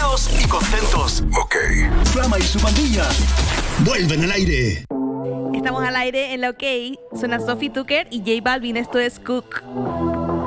motivados y contentos. Ok. Flama y su pandilla Vuelven al aire. Estamos al aire en la OK. Suena Sophie Tucker y J Balvin. Esto es Cook.